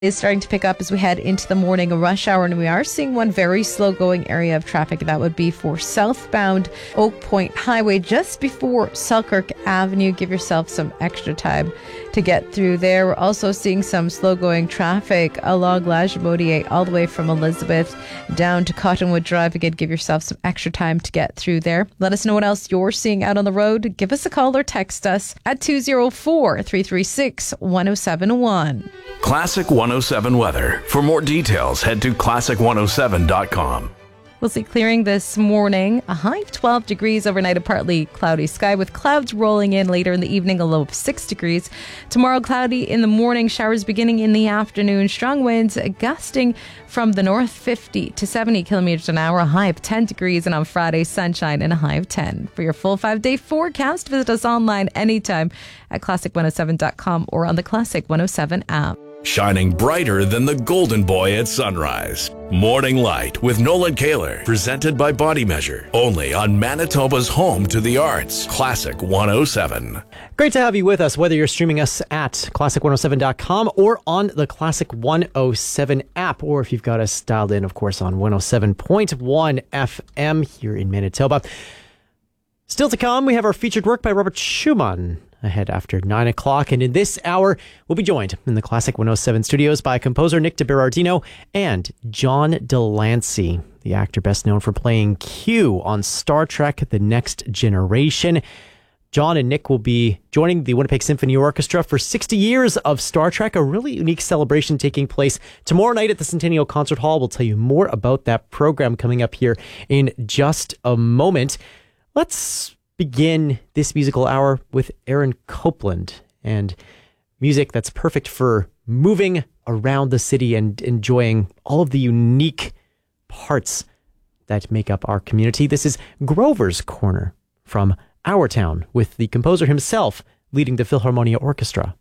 Is starting to pick up as we head into the morning rush hour, and we are seeing one very slow going area of traffic. That would be for southbound Oak Point Highway just before Selkirk Avenue. Give yourself some extra time to get through there. We're also seeing some slow going traffic along Lagimodier all the way from Elizabeth down to Cottonwood Drive. Again, give yourself some extra time to get through there. Let us know what else you're seeing out on the road. Give us a call or text us at 204-336-1071. Classic 107 weather. For more details, head to classic107.com. We'll see clearing this morning, a high of 12 degrees overnight, a partly cloudy sky with clouds rolling in later in the evening, a low of 6 degrees. Tomorrow, cloudy in the morning, showers beginning in the afternoon, strong winds gusting from the north 50 to 70 kilometers an hour, a high of 10 degrees. And on Friday, sunshine and a high of 10. For your full 5-day forecast, visit us online anytime at classic107.com or on the Classic 107 app. Shining brighter than the golden boy at sunrise. Morning Light with Nolan Kaler, presented by Body Measure. Only on Manitoba's home to the arts. Classic 107. Great to have you with us, whether you're streaming us at classic107.com or on the Classic 107 app, or if you've got us dialed in, of course, on 107.1 FM here in Manitoba. Still to come, we have our featured work by Robert Schumann ahead after 9 o'clock. And in this hour, we'll be joined in the Classic 107 studios by composer Nick DeBerardino and John Delancey, the actor best known for playing Q on Star Trek The Next Generation. John and Nick will be joining the Winnipeg Symphony Orchestra for 60 years of Star Trek, a really unique celebration taking place tomorrow night at the Centennial Concert Hall. We'll tell you more about that program coming up here in just a moment. Let's begin this musical hour with Aaron Copland and music that's perfect for moving around the city and enjoying all of the unique parts that make up our community. This is Grover's Corner from Our Town with the composer himself leading the Philharmonia Orchestra.